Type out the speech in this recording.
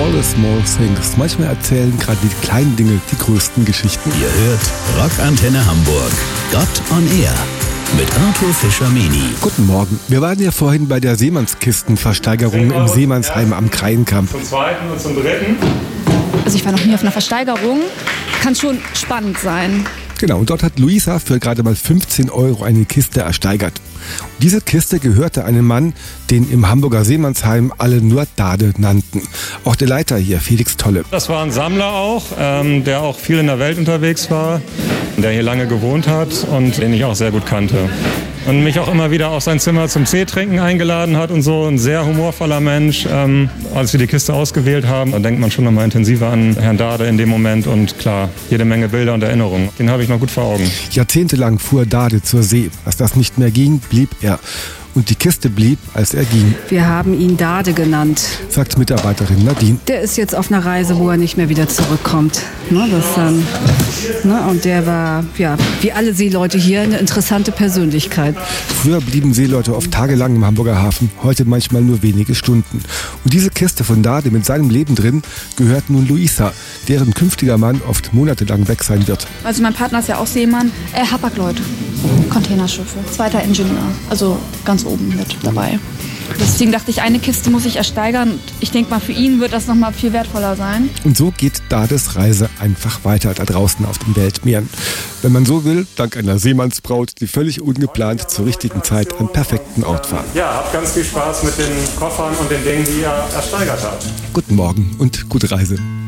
All the Small Things. Manchmal erzählen gerade die kleinen Dinge die größten Geschichten. Ihr hört Rockantenne Hamburg. Gott on Air. Mit Arthur Fischer-Meni. Guten Morgen. Wir waren ja vorhin bei der Seemannskistenversteigerung im Seemannsheim am Kreienkamp. Zum zweiten und zum dritten. Also ich war noch nie auf einer Versteigerung. Kann schon spannend sein. Genau, und dort hat Luisa für gerade mal 15 € eine Kiste ersteigert. Und diese Kiste gehörte einem Mann, den im Hamburger Seemannsheim alle nur Dade nannten. Auch der Leiter hier, Felix Tolle. Das war ein Sammler auch, der auch viel in der Welt unterwegs war, der hier lange gewohnt hat und den ich auch sehr gut kannte. Und mich auch immer wieder auf sein Zimmer zum Teetrinken eingeladen hat und so. Ein sehr humorvoller Mensch. Als wir die Kiste ausgewählt haben, da denkt man schon nochmal intensiver an Herrn Dade in dem Moment. Und klar, jede Menge Bilder und Erinnerungen. Den habe ich noch gut vor Augen. Jahrzehntelang fuhr Dade zur See. Als das nicht mehr ging, blieb er. Und die Kiste blieb, als er ging. Wir haben ihn Dade genannt, sagt Mitarbeiterin Nadine. Der ist jetzt auf einer Reise, wo er nicht mehr wieder zurückkommt. Und der war, ja, wie alle Seeleute hier, eine interessante Persönlichkeit. Früher blieben Seeleute oft tagelang im Hamburger Hafen, heute manchmal nur wenige Stunden. Und diese Kiste von Dade mit seinem Leben drin gehört nun Luisa, deren künftiger Mann oft monatelang weg sein wird. Also mein Partner ist ja auch Seemann. Hapag-Lloyd. Containerschiffe. 2. Ingenieur. Also ganz oben mit dabei. Deswegen dachte ich, eine Kiste muss ich ersteigern. Ich denke mal, für ihn wird das nochmal viel wertvoller sein. Und so geht Dades Reise einfach weiter da draußen auf den Weltmeeren. Wenn man so will, dank einer Seemannsbraut, die völlig ungeplant zur richtigen Zeit am perfekten Ort war. Ja, habt ganz viel Spaß mit den Koffern und den Dingen, die ihr ersteigert habt. Guten Morgen und gute Reise.